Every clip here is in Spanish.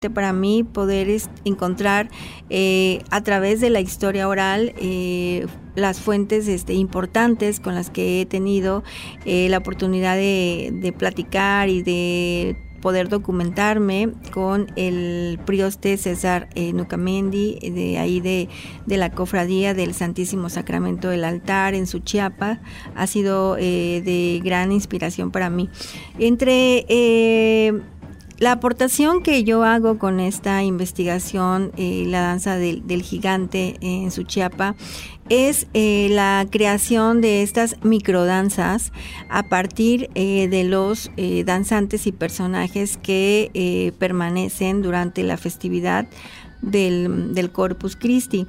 para mí poder encontrar a través de la historia oral las fuentes importantes con las que he tenido la oportunidad de platicar y de poder documentarme con el prioste César Nucamendi, de ahí de la Cofradía del Santísimo Sacramento del Altar en Suchiapa. Ha sido de gran inspiración para mí. Entre la aportación que yo hago con esta investigación, la danza del gigante en Suchiapa, es la creación de estas microdanzas a partir de los danzantes y personajes que permanecen durante la festividad del Corpus Christi.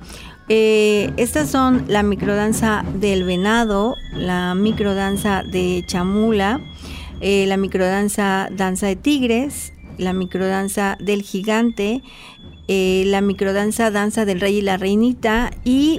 Estas son la microdanza del venado, la microdanza de chamula, la microdanza danza de tigres, la microdanza del gigante, la microdanza danza del rey y la reinita y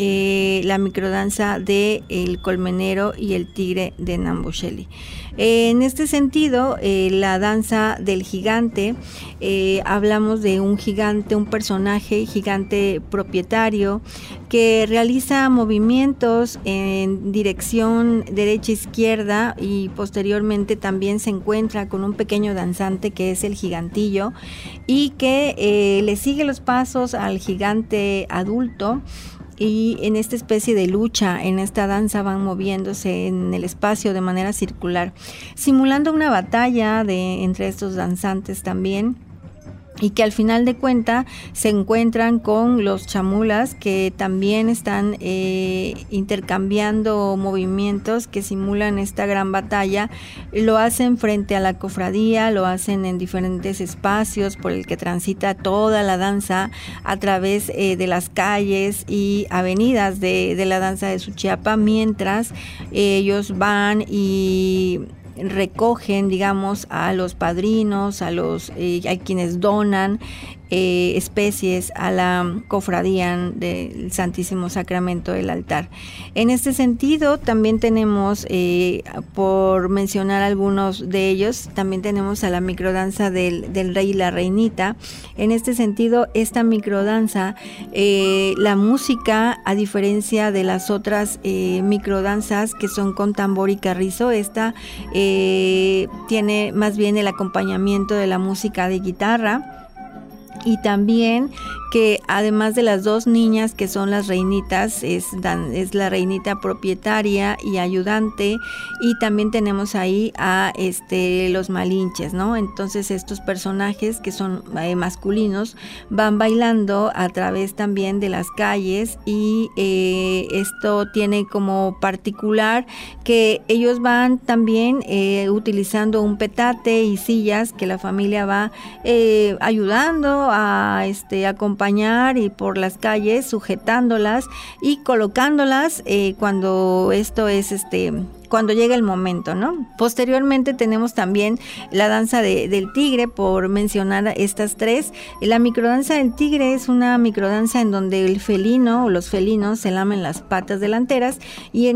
la microdanza de el colmenero y el tigre de Nambocheli. En este sentido, la danza del gigante, hablamos de un gigante, un personaje gigante propietario que realiza movimientos en dirección derecha-izquierda y posteriormente también se encuentra con un pequeño danzante que es el gigantillo y que le sigue los pasos al gigante adulto. Y en esta especie de lucha, en esta danza van moviéndose en el espacio de manera circular, simulando una batalla entre estos danzantes también. Y que al final de cuentas se encuentran con los chamulas que también están intercambiando movimientos que simulan esta gran batalla. Lo hacen frente a la cofradía, lo hacen en diferentes espacios por el que transita toda la danza a través de las calles y avenidas de la danza de Suchiapa, mientras ellos van y recogen, digamos, a los padrinos, a quienes donan especies a la cofradía del Santísimo Sacramento del Altar. En este sentido, también tenemos, por mencionar algunos de ellos, también tenemos a la microdanza del rey y la reinita. En este sentido, esta microdanza, la música, a diferencia de las otras microdanzas que son con tambor y carrizo, esta tiene más bien el acompañamiento de la música de guitarra. Y también que además de las dos niñas que son las reinitas, es la reinita propietaria y ayudante, y también tenemos ahí a los malinches, ¿no? Entonces estos personajes que son masculinos van bailando a través también de las calles y esto tiene como particular que ellos van también utilizando un petate y sillas que la familia va ayudando a acompañar y por las calles, sujetándolas y colocándolas cuando esto es cuando llega el momento, ¿no? Posteriormente tenemos también la danza del tigre, por mencionar estas tres. La microdanza del tigre es una microdanza en donde el felino o los felinos se lamen las patas delanteras y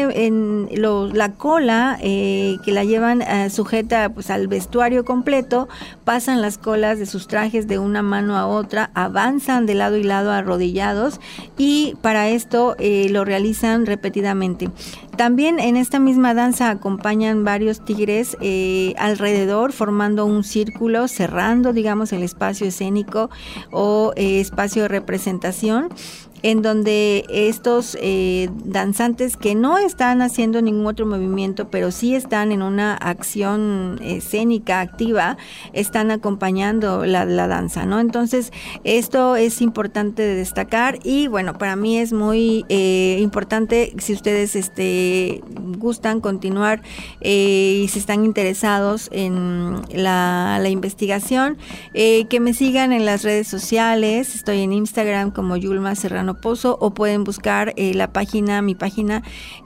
la cola que la llevan sujeta pues al vestuario completo, pasan las colas de sus trajes de una mano a otra, avanzan de lado y lado arrodillados y para esto lo realizan repetidamente. También en esta misma danza acompañan varios tigres alrededor, formando un círculo, cerrando, digamos, el espacio escénico o espacio de representación, en donde estos danzantes que no están haciendo ningún otro movimiento, pero sí están en una acción escénica activa, están acompañando la danza, ¿no? Entonces, esto es importante de destacar y bueno, para mí es muy importante, si ustedes gustan continuar y si están interesados en la investigación, que me sigan en las redes sociales. Estoy en Instagram como Yulma Serrano Pozo o pueden buscar mi página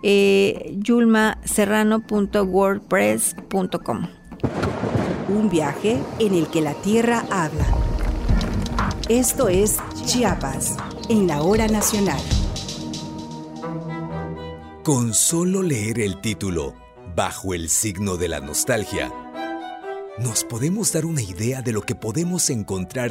yulmaserrano.wordpress.com. Un viaje en el que la tierra habla. Esto es Chiapas, en la hora nacional. Con solo leer el título, Bajo el signo de la nostalgia, nos podemos dar una idea de lo que podemos encontrar